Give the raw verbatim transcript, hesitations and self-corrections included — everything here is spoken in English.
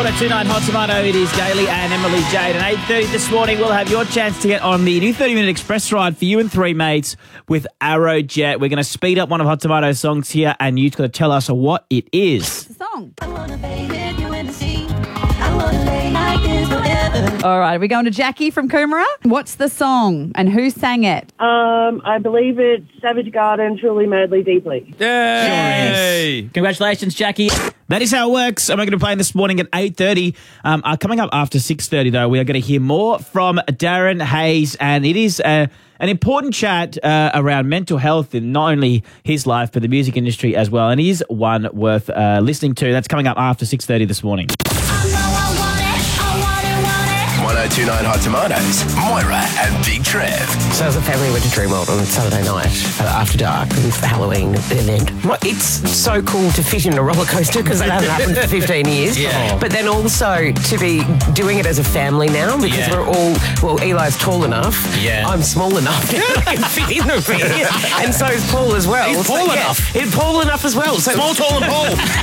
one oh two point nine Hot Tomato. It is Daly and Emily Jade. And eight thirty this morning, we'll have your chance to get on the new thirty-minute express ride for you and three mates with Aerojet. We're going to speed up one of Hot Tomato's songs here, and you've got to tell us what it is. The song. I wanna bathe with you in the sea. I wanna lay like this forever. All right, are we going to Jackie from Coomera? What's the song and who sang it? Um, I believe it's Savage Garden, Truly, Madly, Deeply. Yay! Congratulations, Jackie. That is how it works. And we're going to be playing this morning at eight thirty. Um, uh, coming up after six thirty, though, we are going to hear more from Darren Hayes. And it is uh, an important chat uh, around mental health in not only his life, but the music industry as well. And it is one worth uh, listening to. That's coming up after six thirty this morning. one oh two point nine Hot Tomatoes, Moira and Big Trev. So as a family, we went to Dreamworld on Saturday night uh, after dark for the Halloween event. Well, it's so cool to fit in a roller coaster because that hasn't happened for fifteen years. Yeah. But then also to be doing it as a family now because Yeah. we're all, well, Eli's tall enough. Yeah. I'm small enough. I can fit in a bit. And so is Paul as well. He's So, tall yeah, enough. He's Paul enough as well. So Small, tall and Paul.